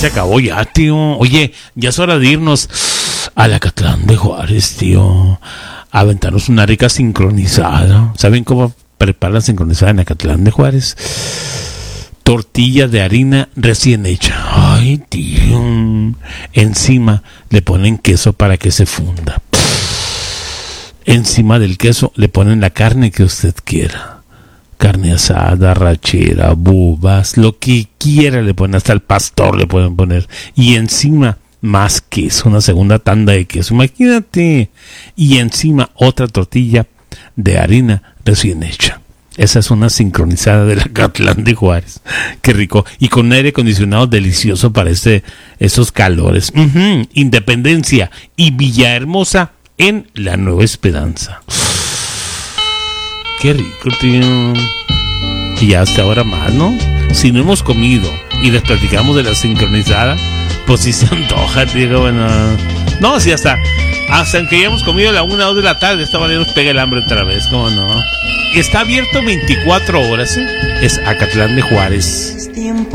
se acabó ya, tío. Oye, ya es hora de irnos al Acatlán de Juárez, tío. A aventarnos una rica sincronizada. ¿Saben cómo preparan la sincronizada en Acatlán de Juárez? Tortilla de harina recién hecha. Ay, tío. Encima le ponen queso para que se funda. Encima del queso le ponen la carne que usted quiera. Carne asada, rachera, bubas, lo que quiera le ponen. Hasta el pastor le pueden poner. Y encima más queso, una segunda tanda de queso. Imagínate. Y encima otra tortilla de harina recién hecha. Esa es una sincronizada del Acatlán de Juárez. Qué rico. Y con aire acondicionado delicioso para esos calores. Independencia y Villahermosa en la Nueva Esperanza. Qué rico, tío. Y hasta ahora más, ¿no? Si no hemos comido y les platicamos de la sincronizada, pues sí se antoja, tío. Bueno, no, sí, hasta que hayamos comido a la 1 o 2 de la tarde, esta manera nos pega el hambre otra vez, ¿cómo no? Está abierto 24 horas, ¿sí? Es Acatlán de Juárez.